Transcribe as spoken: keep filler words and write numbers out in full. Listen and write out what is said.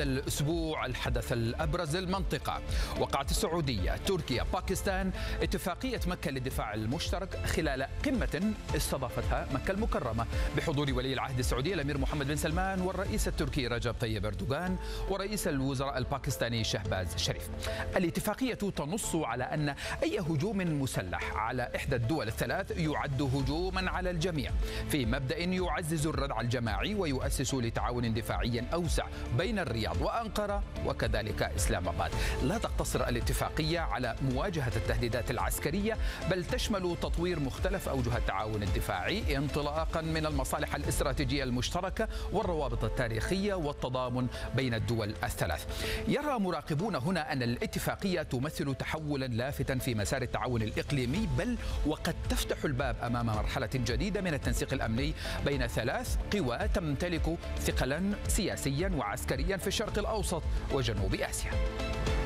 هذا الأسبوع الحدث الأبرز للمنطقة. وقعت السعودية، تركيا، باكستان اتفاقية مكة للدفاع المشترك خلال قمة استضافتها مكة المكرمة بحضور ولي العهد السعودي الأمير محمد بن سلمان والرئيس التركي رجب طيب أردوغان ورئيس الوزراء الباكستاني شهباز شريف. الاتفاقية تنص على أن أي هجوم مسلح على إحدى الدول الثلاث يعد هجوما على الجميع، في مبدأ يعزز الردع الجماعي ويؤسس لتعاون دفاعي أوسع بين الرياض وأنقرة وكذلك إسلام آباد. لا تقتصر الاتفاقية على مواجهة التهديدات العسكرية، بل تشمل تطوير مختلف أوجه التعاون الدفاعي انطلاقا من المصالح الاستراتيجية المشتركة والروابط التاريخية والتضامن بين الدول الثلاث. يرى مراقبون هنا أن الاتفاقية تمثل تحولا لافتا في مسار التعاون الإقليمي، بل وقد تفتح الباب أمام مرحلة جديدة من التنسيق الأمني بين ثلاث قوى تمتلك ثقلا سياسيا وعسكريا في الشرق الأوسط وجنوب آسيا.